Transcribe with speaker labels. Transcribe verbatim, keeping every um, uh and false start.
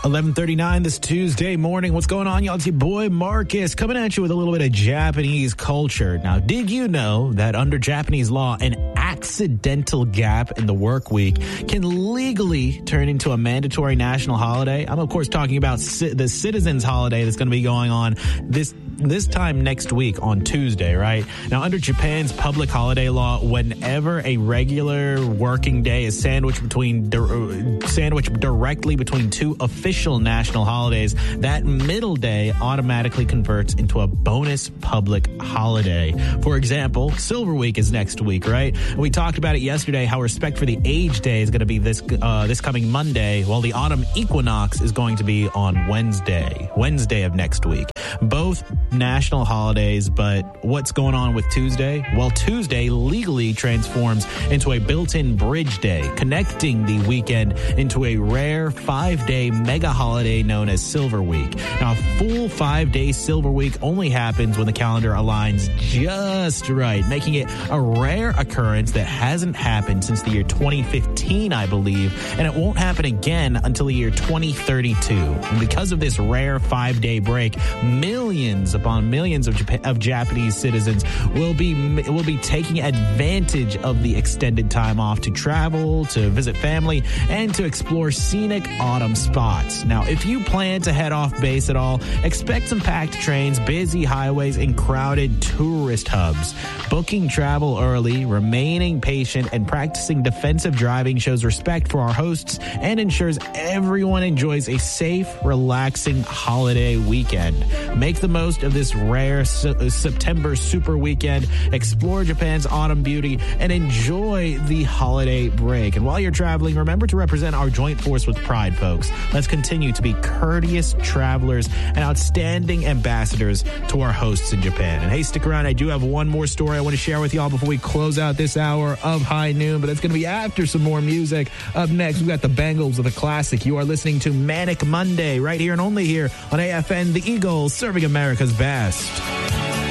Speaker 1: eleven thirty-nine this Tuesday morning. What's going on, y'all? It's your boy Marcus coming at you with a little bit of Japanese culture. Now, did you know that under Japanese law, an accidental gap in the work week can legally turn into a mandatory national holiday? I'm, of course, talking about ci- the Citizens Holiday that's going to be going on this this time next week on Tuesday, right? Now, under Japan's public holiday law, whenever a regular working day is sandwiched between di- sandwiched directly between two official national holidays, that middle day automatically converts into a bonus public holiday. For example, Silver Week is next week, right? We talked about it yesterday, how Respect for the Age Day is going to be this uh, this coming Monday, while the Autumn Equinox is going to be on Wednesday, Wednesday of next week. Both national holidays, but what's going on with Tuesday? Well, Tuesday legally transforms into a built-in bridge day, connecting the weekend into a rare five-day mega holiday known as Silver Week. Now, a full five-day Silver Week only happens when the calendar aligns just right, making it a rare occurrence that hasn't happened since the year twenty fifteen, I believe, and it won't happen again until the year twenty thirty-two. And because of this rare five-day break, millions upon millions of, Jap- of Japanese citizens will be will be taking advantage of the extended time off to travel, to visit family, and to explore scenic autumn spots. Now, if you plan to head off base at all, expect some packed trains, busy highways, and crowded tourist hubs. Booking travel early, remaining patient, and practicing defensive driving shows respect for our hosts and ensures everyone enjoys a safe, relaxing holiday weekend. Make the most of this rare su- September super weekend, explore Japan's autumn beauty, and enjoy the holiday break. And while you're traveling, remember to represent our joint force with pride, folks. Let's continue to be courteous travelers and outstanding ambassadors to our hosts in Japan. And hey, stick around. I do have one more story I want to share with y'all before we close out this hour of High Noon, but that's going to be after some more music. Up next, we've got the Bengals with a classic. You are listening to Manic Monday right here and only here on A F N, the Eagles, serving America's best.